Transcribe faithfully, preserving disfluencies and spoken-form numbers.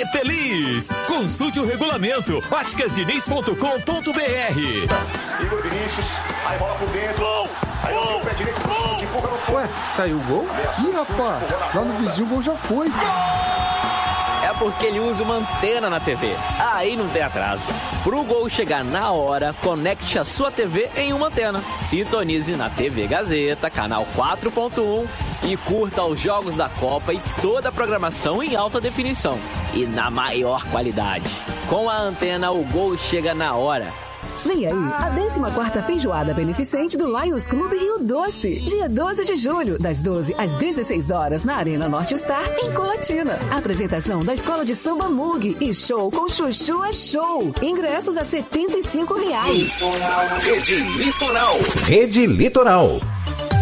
feliz. Consulte o regulamento. óticas diniz ponto com ponto br. Igor Vinícius, aí bola por dentro. Aí o pé direito pro chute, empurra no fundo. Ué, saiu o gol? Ih, rapaz, lá no vizinho o gol já foi. É porque ele usa uma antena na T V. Aí não tem atraso. Pro gol chegar na hora, conecte a sua T V em uma antena. Sintonize na T V Gazeta, canal quatro ponto um e curta os jogos da Copa e toda a programação em alta definição e na maior qualidade. Com a antena, o gol chega na hora. Vem aí, a décima quarta Feijoada Beneficente do Lions Clube Rio Doce. Dia doze de julho, das doze às dezesseis horas, na Arena Norte Star, em Colatina. Apresentação da Escola de Samba Mug e show com Chuchu é Show. Ingressos a setenta e cinco reais. Rede Litoral. Rede Litoral.